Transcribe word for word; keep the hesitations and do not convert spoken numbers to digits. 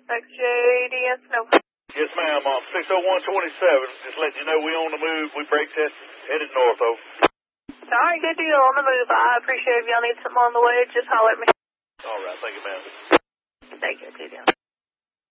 X J D S, no. Yes, ma'am. Um, six oh one twenty-seven. Just letting you know we on the move. We brake test headed north, over. All right, good deal. On the move. I appreciate it. If y'all need something on the way, just holler at me. All right. Thank you, ma'am. Thank you. Good deal.